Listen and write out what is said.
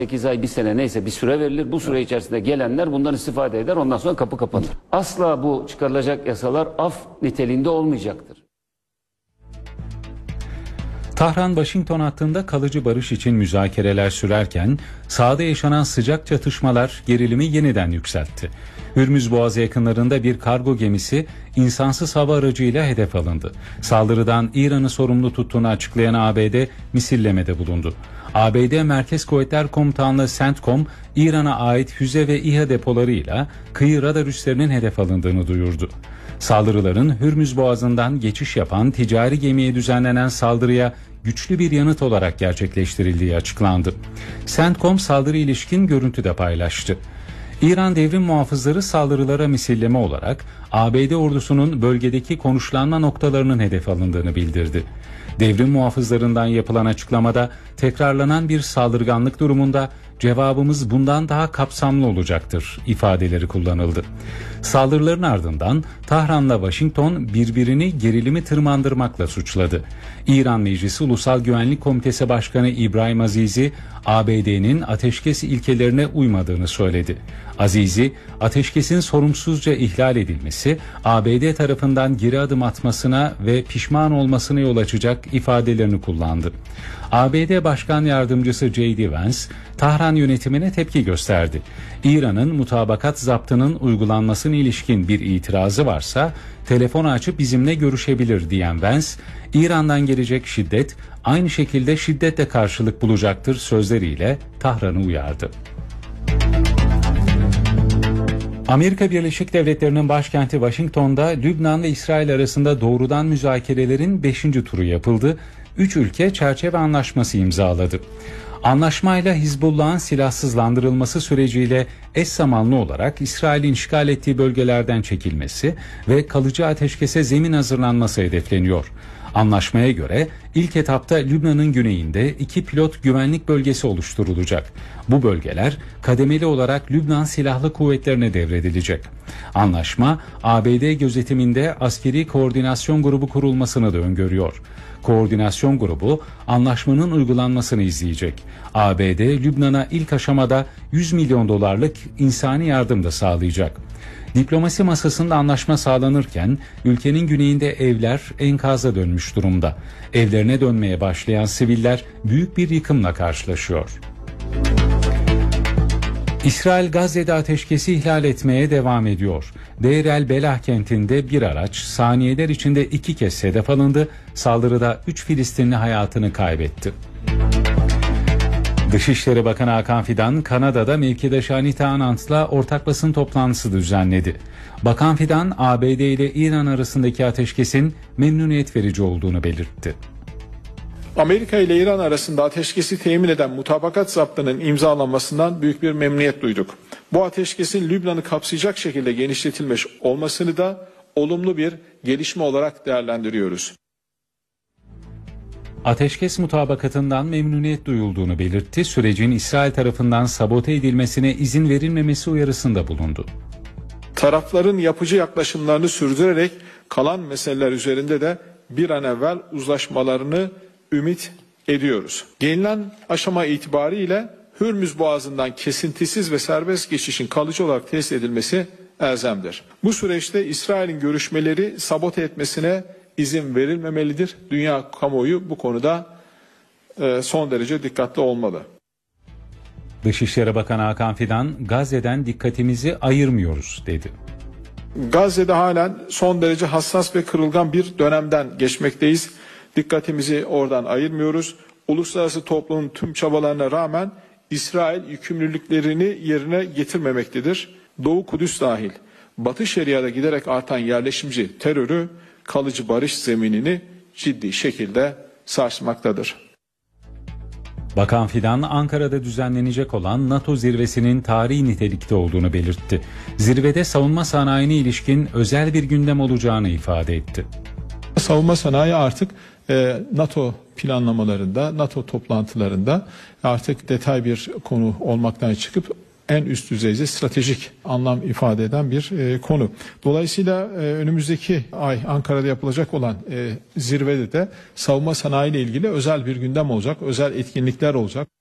8 ay, bir sene neyse bir süre verilir. Bu süre içerisinde gelenler bundan istifade eder. Ondan sonra kapı kapanır. Asla bu çıkarılacak yasalar af niteliğinde olmayacaktır. Tahran-Washington hattında kalıcı barış için müzakereler sürerken sahada yaşanan sıcak çatışmalar gerilimi yeniden yükseltti. Hürmüz Boğazı yakınlarında bir kargo gemisi insansız hava aracıyla hedef alındı. Saldırıdan İran'ı sorumlu tuttuğunu açıklayan ABD misillemede bulundu. ABD Merkez Kuvvetler Komutanlığı CENTCOM, İran'a ait füze ve İHA depolarıyla kıyı radar üslerinin hedef alındığını duyurdu. Saldırıların Hürmüz Boğazı'ndan geçiş yapan ticari gemiye düzenlenen saldırıya güçlü bir yanıt olarak gerçekleştirildiği açıklandı. CENTCOM saldırı ilişkin görüntü de paylaştı. İran devrim muhafızları saldırılara misilleme olarak ABD ordusunun bölgedeki konuşlanma noktalarının hedef alındığını bildirdi. Devrim muhafızlarından yapılan açıklamada tekrarlanan bir saldırganlık durumunda cevabımız bundan daha kapsamlı olacaktır ifadeleri kullanıldı. Saldırıların ardından Tahran'la Washington birbirini gerilimi tırmandırmakla suçladı. İran Meclisi Ulusal Güvenlik Komitesi Başkanı İbrahim Azizi, ABD'nin ateşkes ilkelerine uymadığını söyledi. Azizi, ateşkesin sorumsuzca ihlal edilmesi, ABD tarafından geri adım atmasına ve pişman olmasına yol açacak ifadelerini kullandı. ABD Başkan Yardımcısı J.D. Vance, Tahran yönetimine tepki gösterdi. İran'ın mutabakat zaptının uygulanmasına ilişkin bir itirazı varsa telefonu açıp bizimle görüşebilir diyen Vance, İran'dan gelecek şiddet aynı şekilde şiddetle karşılık bulacaktır sözleriyle Tahran'ı uyardı. Amerika Birleşik Devletleri'nin başkenti Washington'da Lübnan ve İsrail arasında doğrudan müzakerelerin 5. turu yapıldı. 3 ülke çerçeve anlaşması imzaladı. Anlaşmayla Hizbullah'ın silahsızlandırılması süreciyle eş zamanlı olarak İsrail'in işgal ettiği bölgelerden çekilmesi ve kalıcı ateşkese zemin hazırlanması hedefleniyor. Anlaşmaya göre ilk etapta Lübnan'ın güneyinde 2 pilot güvenlik bölgesi oluşturulacak. Bu bölgeler kademeli olarak Lübnan Silahlı Kuvvetlerine devredilecek. Anlaşma ABD gözetiminde askeri koordinasyon grubu kurulmasını da öngörüyor. Koordinasyon grubu anlaşmanın uygulanmasını izleyecek. ABD Lübnan'a ilk aşamada 100 milyon dolarlık insani yardım da sağlayacak. Diplomasi masasında anlaşma sağlanırken ülkenin güneyinde evler enkaza dönmüş durumda. Evlerine dönmeye başlayan siviller büyük bir yıkımla karşılaşıyor. İsrail Gazze'de ateşkesi ihlal etmeye devam ediyor. Deir el Belah kentinde bir araç saniyeler içinde 2 kez hedef alındı. Saldırıda 3 Filistinli hayatını kaybetti. Dışişleri Bakanı Hakan Fidan, Kanada'da mevkidaşı Anita Anand'la ortak basın toplantısı düzenledi. Bakan Fidan, ABD ile İran arasındaki ateşkesin memnuniyet verici olduğunu belirtti. Amerika ile İran arasında ateşkesi temin eden mutabakat zaptının imzalanmasından büyük bir memnuniyet duyduk. Bu ateşkesin Lübnan'ı kapsayacak şekilde genişletilmiş olmasını da olumlu bir gelişme olarak değerlendiriyoruz. Ateşkes mutabakatından memnuniyet duyulduğunu belirtti. Sürecin İsrail tarafından sabote edilmesine izin verilmemesi uyarısında bulundu. Tarafların yapıcı yaklaşımlarını sürdürerek kalan meseleler üzerinde de bir an evvel uzlaşmalarını ümit ediyoruz. Gelinen aşama itibariyle Hürmüz Boğazı'ndan kesintisiz ve serbest geçişin kalıcı olarak tesis edilmesi elzemdir. Bu süreçte İsrail'in görüşmeleri sabote etmesine izin verilmemelidir. Dünya kamuoyu bu konuda son derece dikkatli olmalı. Dışişleri Bakanı Hakan Fidan, Gazze'den dikkatimizi ayırmıyoruz dedi. Gazze'de halen son derece hassas ve kırılgan bir dönemden geçmekteyiz. Dikkatimizi oradan ayırmıyoruz. Uluslararası toplumun tüm çabalarına rağmen İsrail yükümlülüklerini yerine getirmemektedir. Doğu Kudüs dahil Batı Şeria'da giderek artan yerleşimci terörü kalıcı barış zeminini ciddi şekilde sarsmaktadır. Bakan Fidan, Ankara'da düzenlenecek olan NATO zirvesinin tarihi nitelikte olduğunu belirtti. Zirvede savunma sanayine ilişkin özel bir gündem olacağını ifade etti. Savunma sanayi artık NATO planlamalarında, NATO toplantılarında artık detay bir konu olmaktan çıkıp en üst düzeyde stratejik anlam ifade eden bir konu. Dolayısıyla önümüzdeki ay Ankara'da yapılacak olan zirvede de savunma sanayi ile ilgili özel bir gündem olacak, özel etkinlikler olacak.